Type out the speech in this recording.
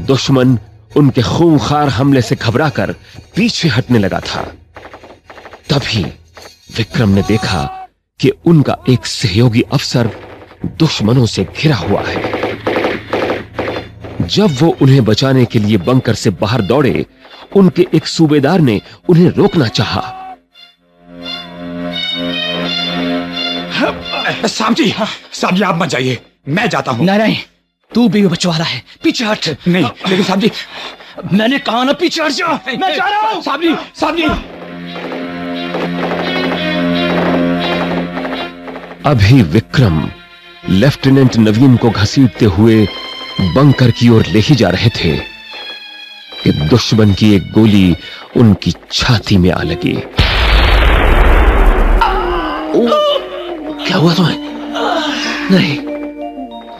दुश्मन उनके खूंखार हमले से घबराकर पीछे हटने लगा था। तभी विक्रम ने देखा कि उनका एक सहयोगी अफसर दुश्मनों से घिरा हुआ है। जब वो उन्हें बचाने के लिए बंकर से बाहर दौड़े, उनके एक सूबेदार ने उन्हें रोकना चाहा। साहब जी आप मत जाइए, मैं जाता हूं। नहीं, तू भी बचवाला है, पीछे हट। नहीं लेकिन साहब जी, मैंने कहा ना पीछे हट जा, मैं जा रहा हूं। साहब जी अभी विक्रम लेफ्टिनेंट नवीन को घसीटते हुए बंकर की ओर ले ही जा रहे थे कि दुश्मन की एक गोली उनकी छाती में आ लगी। क्या हुआ तुम्हें? नहीं,